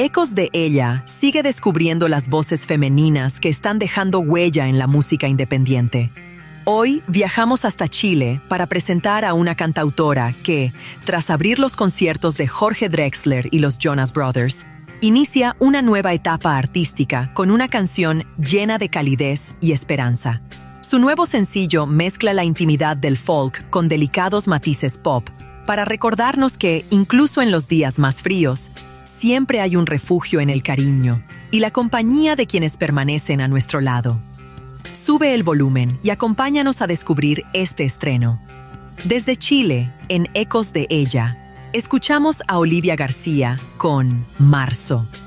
Ecos de ella sigue descubriendo las voces femeninas que están dejando huella en la música independiente. Hoy viajamos hasta Chile para presentar a una cantautora que, tras abrir los conciertos de Jorge Drexler y los Jonas Brothers, inicia una nueva etapa artística con una canción llena de calidez y esperanza. Su nuevo sencillo mezcla la intimidad del folk con delicados matices pop para recordarnos que, incluso en los días más fríos, siempre hay un refugio en el cariño y la compañía de quienes permanecen a nuestro lado. Sube el volumen y acompáñanos a descubrir este estreno. Desde Chile, en Ecos de ella, escuchamos a Olivia García con Marzo.